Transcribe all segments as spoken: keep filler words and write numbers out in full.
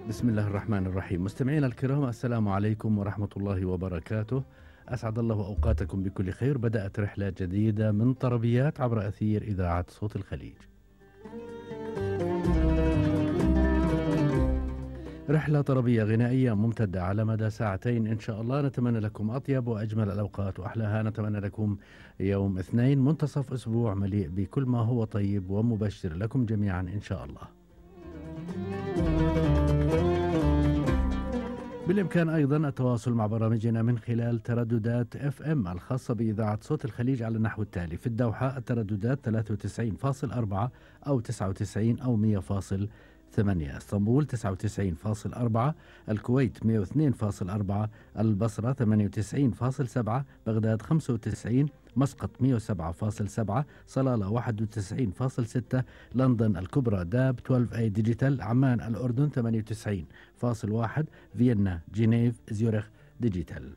بسم الله الرحمن الرحيم. مستمعينا الكرام، السلام عليكم ورحمة الله وبركاته. أسعد الله أوقاتكم بكل خير. بدأت رحلة جديدة من طربيات عبر أثير إذاعة صوت الخليج. رحلة طربية غنائية ممتدة على مدى ساعتين إن شاء الله. نتمنى لكم أطيب وأجمل الأوقات وأحلاها. نتمنى لكم يوم اثنين منتصف أسبوع مليء بكل ما هو طيب ومبشر لكم جميعا إن شاء الله. بالإمكان أيضا التواصل مع برامجنا من خلال ترددات اف ام الخاصة بإذاعة صوت الخليج على النحو التالي: في الدوحة الترددات ثلاثة وتسعين فاصلة أربعة أو تسعة وتسعين أو مئة فاصلة ثمانية، اسطنبول تسعة وتسعين فاصلة أربعة، الكويت مئة واثنين فاصلة أربعة، البصرة ثمانية وتسعين فاصلة سبعة، بغداد خمسة وتسعين، مسقط مئة وسبعة فاصلة سبعة، صلالة واحد وتسعين فاصلة ستة، لندن الكبرى داب اثنا عشر اي ديجيتال، عمان الأردن ثمانية وتسعين فاصلة واحد، فيينا جنيف زيورخ ديجيتال.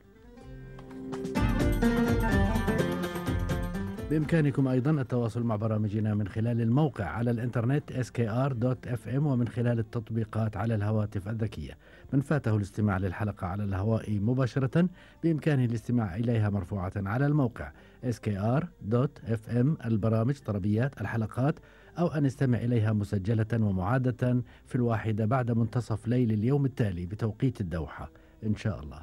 بإمكانكم أيضا التواصل مع برامجنا من خلال الموقع على الإنترنت إس كي آر دوت إف إم ومن خلال التطبيقات على الهواتف الذكية. من فاته الاستماع للحلقة على الهواء مباشرة بإمكانه الاستماع إليها مرفوعة على الموقع إس كي آر دوت إف إم، البرامج طربيات الحلقات، أو أن يستمع إليها مسجلة ومعادة في الواحدة بعد منتصف ليل اليوم التالي بتوقيت الدوحة إن شاء الله.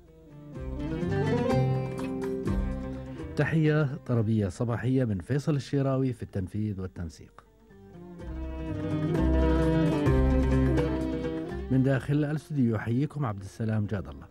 تحية طربية صباحية من فيصل الشيراوي في التنفيذ والتنسيق. من داخل الاستوديو يحييكم عبد السلام جاد الله.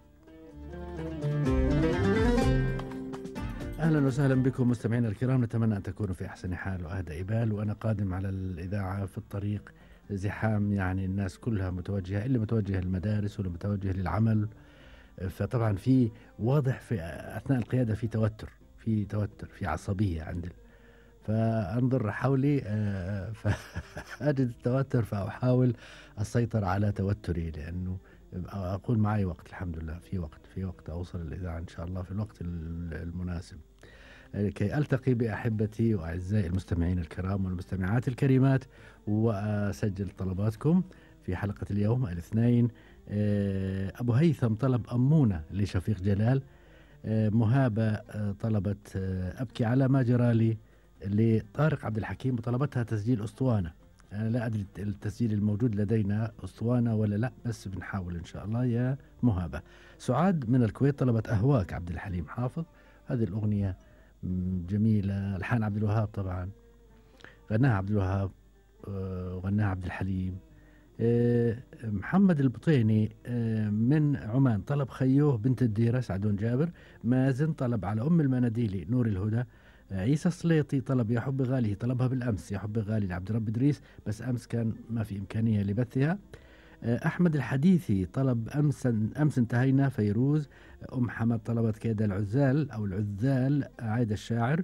أهلا وسهلا بكم مستمعينا الكرام. نتمنى أن تكونوا في أحسن حال وأهدى بال. وأنا قادم على الإذاعة في الطريق زحام، يعني الناس كلها متوجهة، اللي متوجه للمدارس واللي متوجه للعمل. فطبعا في واضح في أثناء القيادة في توتر في توتر في عصبية عندي، فأنظر حولي فأجد التوتر، فأحاول السيطرة على توتري، لأنه أقول معي وقت، الحمد لله في وقت في وقت أوصل الإذاعة إن شاء الله في الوقت المناسب كي ألتقي بأحبتي وأعزائي المستمعين الكرام والمستمعات الكريمات وأسجل طلباتكم في حلقة اليوم الاثنين. أبو هيثم طلب أمونة لشفيق جلال. مهابة طلبت أبكي على ما جرى لي لطارق عبد الحكيم، وطلبتها تسجيل أسطوانة. أنا لا أدري التسجيل الموجود لدينا أسطوانة ولا لا، بس بنحاول إن شاء الله يا مهابة. سعاد من الكويت طلبت أهواك عبد الحليم حافظ. هذه الأغنية جميلة، الحان عبد الوهاب طبعا، غناها عبد الوهاب وغناها عبد الحليم. محمد البطيني من عمان طلب خيوه بنت الديرة سعدون جابر. مازن طلب على أم المناديلي نور الهدى. عيسى السليطي طلب يا حب غالي، طلبها بالأمس يا حب غالي لعبد رب إدريس، بس أمس كان ما في إمكانية لبثها. أحمد الحديثي طلب أمس أمس انتهينا فيروز. أم حمد طلبت كيد العزال أو العزال عايد الشاعر.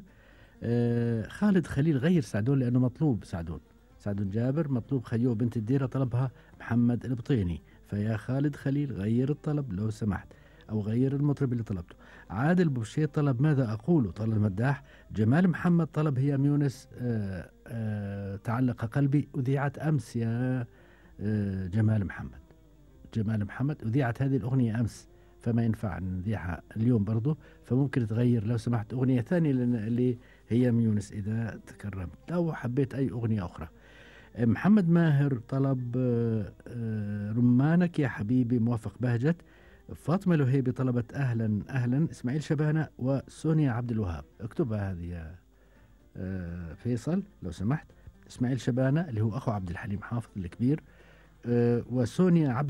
خالد خليل غير سعدون لأنه مطلوب سعدون سعدون جابر، مطلوب خيوه بنت الديرة طلبها محمد البطيني، فيا خالد خليل غير الطلب لو سمحت، أو غير المطرب اللي طلبته. عادل بوشي طلب ماذا أقول طلب المداح. جمال محمد طلب هي ميونس آآ آآ تعلق قلبي، أذيعت أمس يا جمال محمد. جمال محمد أذيعت هذه الأغنية أمس، فما ينفع نذيعها اليوم برضو، فممكن تغير لو سمحت أغنية ثانية اللي هي ميونس إذا تكرمت، أو حبيت أي أغنية أخرى. محمد ماهر طلب رمانك يا حبيبي موافق بهجت. فاطمة الوهيبي طلبت أهلا أهلا إسماعيل شبانة وسونيا عبد الوهاب. اكتبها هذه يا فيصل لو سمحت. إسماعيل شبانة اللي هو أخو عبد الحليم حافظ الكبير، وسونيا عبد